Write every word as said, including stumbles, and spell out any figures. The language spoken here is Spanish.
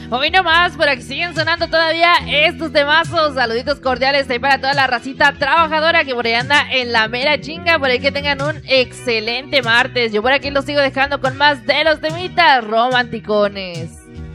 Hoy nomás, por aquí siguen sonando todavía estos temazos. Saluditos cordiales ahí para toda la racita trabajadora que por ahí anda en la mera chinga. Por ahí que tengan un excelente martes. Yo por aquí los sigo dejando con más de los temitas romanticones.